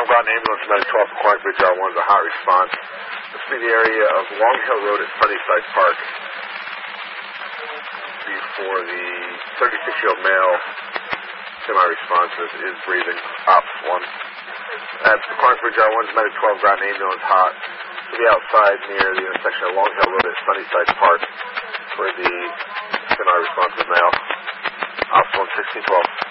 Ground Ambulance, Medic 12 for Clark Bridge R1 is a hot response. This will be the area of Long Hill Road at Sunnyside Park. Before the 36-year-old male semi-responsive is breathing. Ops 1. At the Clark Bridge R1's Medic 12 Ground Ambulance hot. To be outside near the intersection of Long Hill Road at Sunnyside Park for the semi-responsive male. Ops 1, 1612.